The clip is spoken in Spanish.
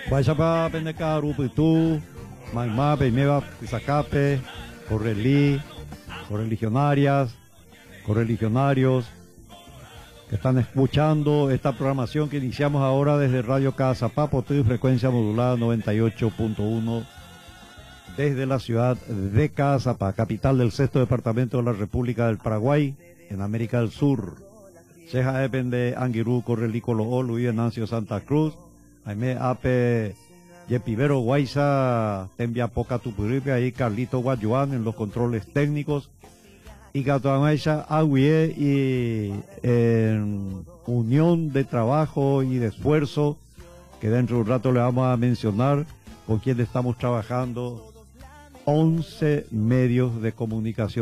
Guayapa, Pendeca, Rupitú, Maimá, Peimeba, Pizacape, Correlí, correligionarias, correligionarios que están escuchando esta programación que iniciamos ahora desde Radio Cazapá, Potí, frecuencia modulada 98.1, desde la ciudad de Cazapá, capital del sexto departamento de la República del Paraguay, en América del Sur. Ceja Epende, Anguirú, Correlí, Coloó, Luis Venancio, Santa Cruz, Jaime Ape, Yepivero, Guayza, Tembia Poca Tupuripe, ahí Carlito Guayuán en los controles técnicos, y Catuamaisha Aguie, y en unión de trabajo y de esfuerzo, que dentro de un rato le vamos a mencionar con quien estamos trabajando, 11 medios de comunicación.